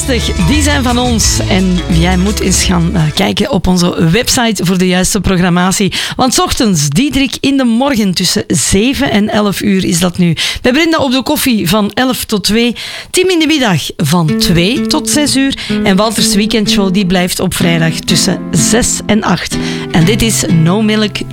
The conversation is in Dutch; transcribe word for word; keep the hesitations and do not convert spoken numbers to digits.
zestig, die zijn van ons. En jij moet eens gaan uh, kijken op onze website voor de juiste programmatie. Want 's ochtends, Diederik in de morgen tussen zeven en elf uur is dat nu. Bij Brenda op de koffie van elf tot twee. Tim in de middag van twee tot zes uur. En Walters weekendshow die blijft op vrijdag tussen zes en acht. En dit is No Milk